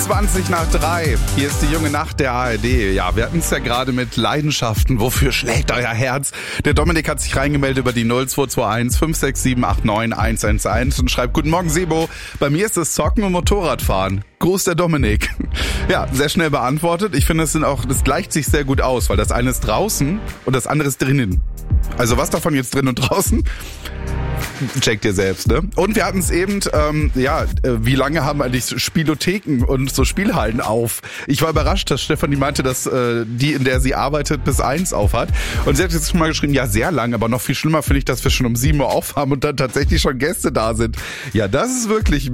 20:20. Hier ist die junge Nacht der ARD. Ja, wir hatten es ja gerade mit Leidenschaften. Wofür schlägt euer Herz? Der Dominik hat sich reingemeldet über die 0221 567 89 111 und schreibt: Guten Morgen, Sebo. Bei mir ist es Zocken und Motorradfahren. Gruß, der Dominik. Ja, sehr schnell beantwortet. Ich finde, das gleicht sich sehr gut aus, weil das eine ist draußen und das andere ist drinnen. Also was davon jetzt drin und draußen? Checkt ihr selbst, ne? Und wir hatten es eben, wie lange haben eigentlich Spielotheken und so Spielhallen auf? Ich war überrascht, dass Stefanie meinte, dass die, in der sie arbeitet, bis 1 auf hat. Und sie hat jetzt schon mal geschrieben, ja, sehr lang, aber noch viel schlimmer finde ich, dass wir schon um 7 Uhr aufhaben und dann tatsächlich schon Gäste da sind. Ja, das ist wirklich